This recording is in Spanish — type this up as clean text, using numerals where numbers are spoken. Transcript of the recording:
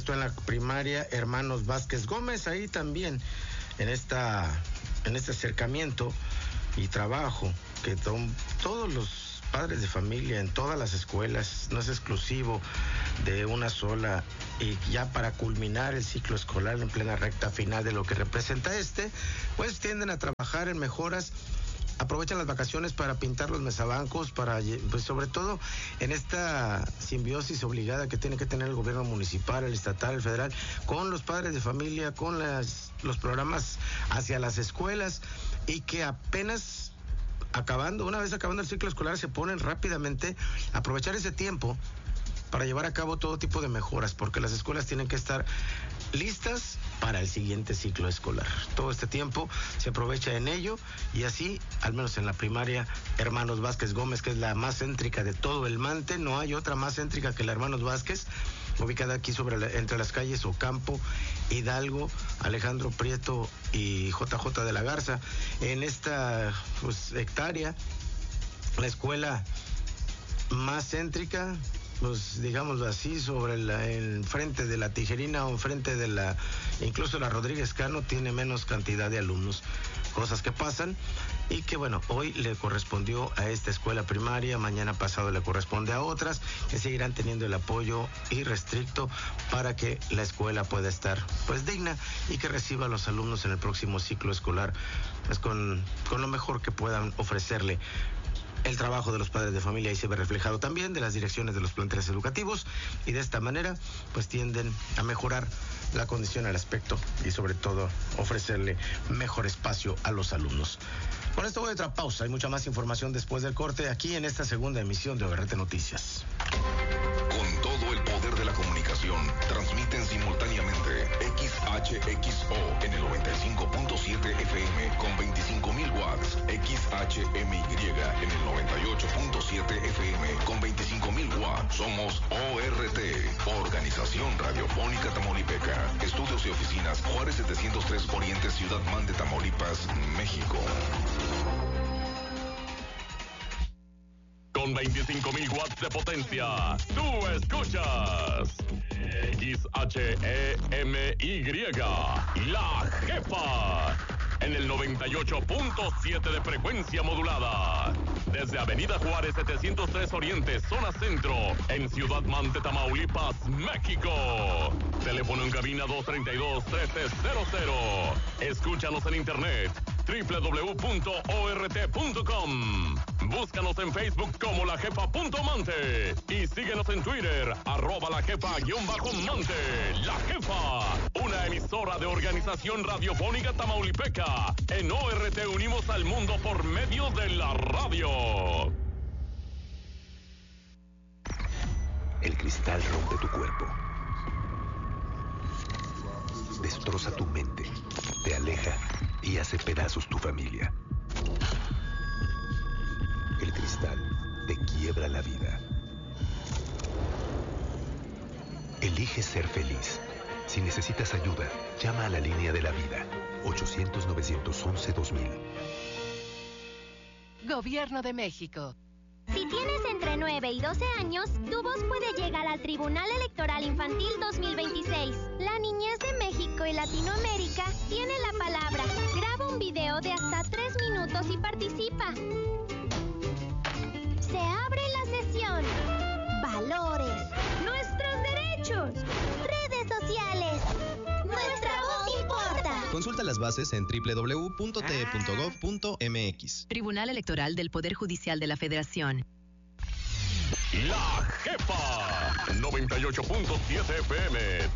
Esto en la primaria Hermanos Vázquez Gómez. Ahí también en este acercamiento y trabajo que todos los padres de familia en todas las escuelas, no es exclusivo de una sola, y ya para culminar el ciclo escolar en plena recta final de lo que representa pues tienden a trabajar en mejoras. Aprovechan las vacaciones para pintar los mesabancos, pues sobre todo en esta simbiosis obligada que tiene que tener el gobierno municipal, el estatal, el federal, con los padres de familia, con los programas hacia las escuelas, y que apenas una vez acabando el ciclo escolar, se ponen rápidamente a aprovechar ese tiempo para llevar a cabo todo tipo de mejoras, porque las escuelas tienen que estar listas para el siguiente ciclo escolar. Todo este tiempo se aprovecha en ello, y así, al menos en la primaria Hermanos Vázquez Gómez, que es la más céntrica de todo el Mante, no hay otra más céntrica que la Hermanos Vázquez, ubicada aquí entre las calles Ocampo, Hidalgo, Alejandro Prieto y JJ de la Garza. En esta hectárea, la escuela más céntrica, pues digámoslo así, sobre enfrente de la Tijerina o enfrente de incluso la Rodríguez Cano, tiene menos cantidad de alumnos. Cosas que pasan, y que bueno, hoy le correspondió a esta escuela primaria, mañana pasado le corresponde a otras, que seguirán teniendo el apoyo irrestricto para que la escuela pueda estar pues digna, y que reciba a los alumnos en el próximo ciclo escolar pues con lo mejor que puedan ofrecerle. El trabajo de los padres de familia ahí se ve reflejado también, de las direcciones de los planteles educativos, y de esta manera pues tienden a mejorar la condición al aspecto, y sobre todo ofrecerle mejor espacio a los alumnos. Con esto voy a otra pausa. Hay mucha más información después del corte, aquí en esta segunda emisión de ORT Noticias. Con todo el poder de la comunicación, transmiten simultáneamente XHXO en el 95.7 FM con 25.000 watts, XHMY en el 98.7 FM con 25.000 watts. Somos ORT, Organización Radiofónica Tamaulipeca. Estudios y oficinas Juárez 703 Oriente, Ciudad Mante, Tamaulipas, México. Con 25.000 watts de potencia, tú escuchas XHEMY, La Jefa, en el 98.7 de frecuencia modulada. Desde Avenida Juárez 703 Oriente, zona centro, en Ciudad Mante, Tamaulipas, México. Teléfono en cabina 232-1300. Escúchanos en internet www.ort.com. Búscanos en Facebook como lajefa.mante y síguenos en Twitter @lajefa_mante. La Jefa, una emisora de Organización Radiofónica Tamaulipeca. En ORT unimos al mundo por medio de la radio. El cristal rompe tu cuerpo, destroza tu mente, te aleja y hace pedazos tu familia. El cristal te quiebra la vida. Elige ser feliz. Si necesitas ayuda, llama a la línea de la vida, 800-911-2000. Gobierno de México. Si tienes entre 9 y 12 años, tu voz puede llegar al Tribunal Electoral Infantil 2026. La niñez de México y Latinoamérica tiene la palabra. Graba un video de hasta 3 minutos y participa. Se abre la sesión. Valores. Nuestros derechos. Redes sociales. Nuestra voz importa. Consulta las bases en www.te.gov.mx. Tribunal Electoral del Poder Judicial de la Federación. La Jefa, 98.7 FM,